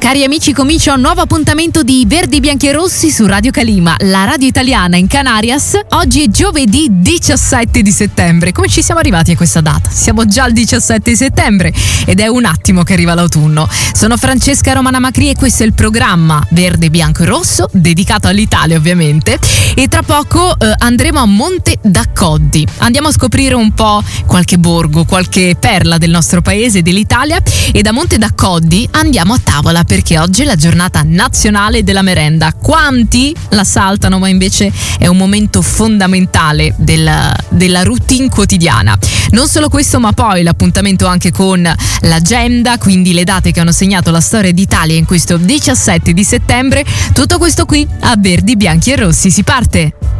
Cari amici, comincia un nuovo appuntamento di Verdi, Bianchi e Rossi su Radio Calima, la radio italiana in Canarias. Oggi è giovedì 17 di settembre. Come ci siamo arrivati a questa data? Siamo già al 17 settembre ed è un attimo che arriva l'autunno. Sono Francesca Romana Macri e questo è il programma Verde, Bianco e Rosso, dedicato all'Italia ovviamente. E tra poco andremo a Monte d'Accoddi. Andiamo a scoprire un po' qualche borgo, qualche perla del nostro paese e dell'Italia. E da Monte d'Accoddi andiamo a tavola, perché oggi è la giornata nazionale della merenda. Quanti la saltano, ma invece è un momento fondamentale della routine quotidiana. Non solo questo, ma poi l'appuntamento anche con l'agenda, quindi le date che hanno segnato la storia d'Italia in questo 17 di settembre. Tutto questo qui a Verdi, Bianchi e Rossi. Si parte!